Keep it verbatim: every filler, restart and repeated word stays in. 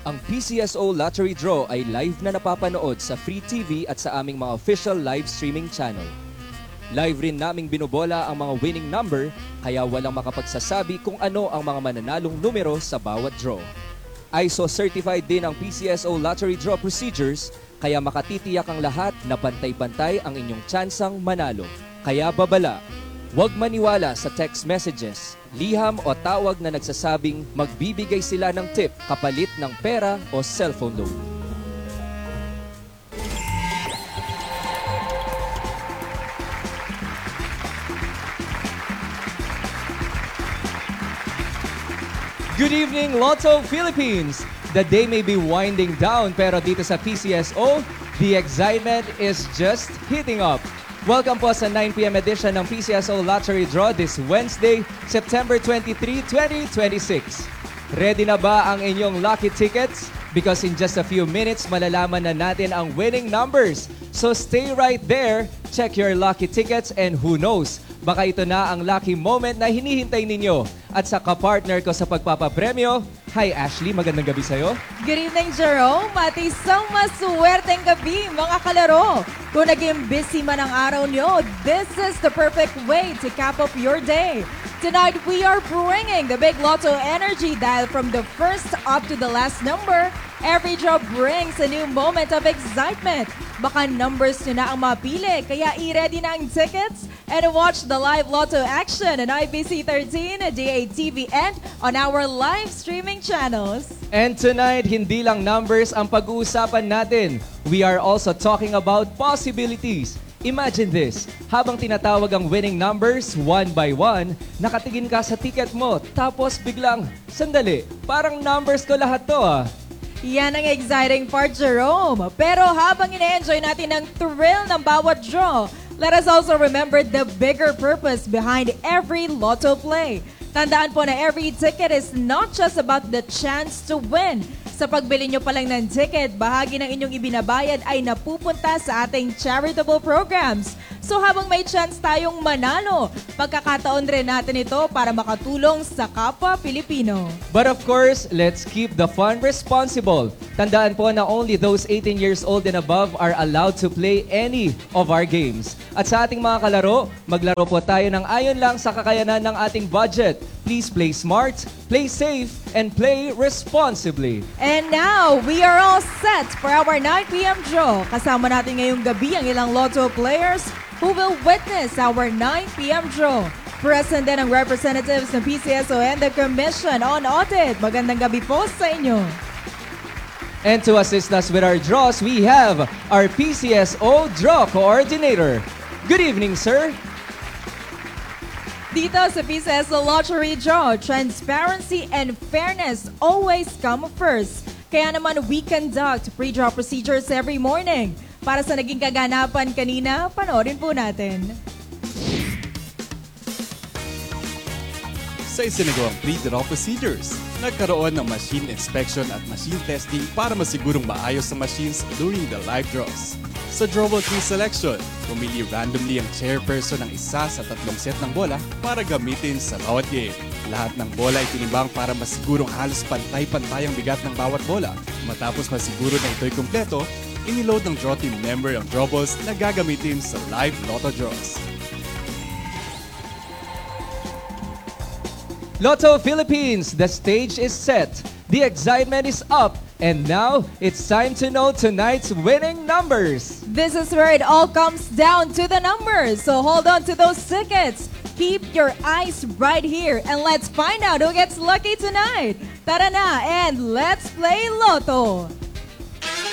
Ang P C S O Lottery Draw ay live na napapanood sa Free T V at sa aming mga official live streaming channel. Live rin naming binobola ang mga winning number, kaya walang makapagsasabi kung ano ang mga mananalong numero sa bawat draw. I S O certified din ang P C S O Lottery Draw procedures, kaya makatitiyak ang lahat na pantay-pantay ang inyong tsansang manalo. Kaya babala, huwag maniwala sa text messages, liham o tawag na nagsasabing magbibigay sila ng tip kapalit ng pera o cellphone loan. Good evening, Lotto Philippines! The day may be winding down pero dito sa P C S O, the excitement is just heating up. Welcome po sa nine p m edition ng P C S O Lottery Draw this Wednesday, September twenty-third, twenty twenty-six. Ready na ba ang inyong lucky tickets? Because in just a few minutes, malalaman na natin ang winning numbers. So stay right there, check your lucky tickets, and who knows, baka ito na ang lucky moment na hinihintay ninyo. At sa kapartner ko sa pagpapapremyo, hi Ashley, magandang gabi sa'yo. Good evening, Jerome. At isang masuwerteng gabi, mga kalaro. Kung naging busy man ang araw nyo, this is the perfect way to cap up your day. Tonight, we are bringing the Big Lotto energy dial from the first up to the last number. Every draw brings a new moment of excitement. Baka numbers nyo na ang mapili, kaya i-ready na ang tickets and watch the live Lotto action on I B C thirteen, D A T V, and on our live streaming channels. And tonight, hindi lang numbers ang pag-uusapan natin. We are also talking about possibilities. Imagine this, habang tinatawag ang winning numbers one by one, nakatingin ka sa ticket mo, tapos biglang, sandali, parang numbers ko lahat to ah. Yan ang exciting part, Jerome. Pero habang ina-enjoy natin ang thrill ng bawat draw, let us also remember the bigger purpose behind every Lotto play. Tandaan po na every ticket is not just about the chance to win. Sa pagbili nyo pa lang ng ticket, bahagi ng inyong ibinabayad ay napupunta sa ating charitable programs. So habang may chance tayong manalo, pagkakataon rin natin ito para makatulong sa kapwa Pilipino. But of course, let's keep the fun responsible. Tandaan po na only those eighteen years old and above are allowed to play any of our games. At sa ating mga kalaro, maglaro po tayo ng ayon lang sa kakayanan ng ating budget. Please play smart, play safe, and play responsibly. And now, we are all set for our nine p m draw. Kasama natin ngayong gabi ang ilang Lotto players who will witness our nine p m draw. Present din ang representatives ng P C S O and the Commission on Audit. Magandang gabi po sa inyo. And to assist us with our draws, we have our P C S O Draw Coordinator. Good evening, sir. Dito sa P C S O Lottery Draw, transparency and fairness always come first. Kaya naman we conduct pre-draw procedures every morning. Para sa naging kaganapan kanina, panoorin po natin. Sa isinagawang pre-draw procedures, nagkaroon ng machine inspection at machine testing para masigurong maayos ang machines during the live draws. Sa drawable tree selection, pumili randomly ang chairperson ng isa sa tatlong set ng bola para gamitin sa bawat game. Lahat ng bola ay tinimbang para masigurong halos pantay-pantay ang bigat ng bawat bola. Matapos masiguro na ito'y kumpleto, iniload ng draw team member ang drawballs na gagamitin sa live Lotto draws. Lotto Philippines, the stage is set. The excitement is up. And now, it's time to know tonight's winning numbers. This is where it all comes down to the numbers. So hold on to those tickets. Keep your eyes right here and let's find out who gets lucky tonight. Tara na and let's play Lotto.